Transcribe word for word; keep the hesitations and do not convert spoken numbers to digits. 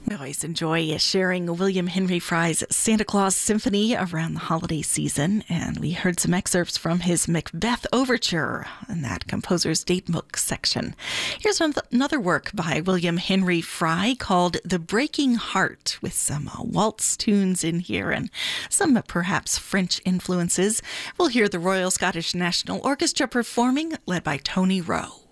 We always enjoy sharing William Henry Frye's Santa Claus Symphony around the holiday season, and we heard some excerpts from his Macbeth Overture in that composer's datebook section. Here's another work by William Henry Frye called The Breaking Heart, with some uh, waltz tunes in here and some uh, perhaps French influences. We'll hear the Royal Scottish National Orchestra performing, led by Tony Rowe.